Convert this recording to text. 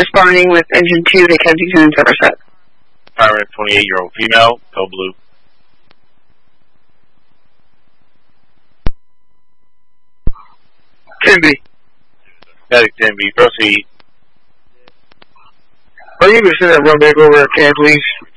Responding with engine 2 to Kensington and Somerset. Fireman, 28-year-old female, go blue. Timby. Medic 10B, proceed. Are you going to send that run back over at camp, please?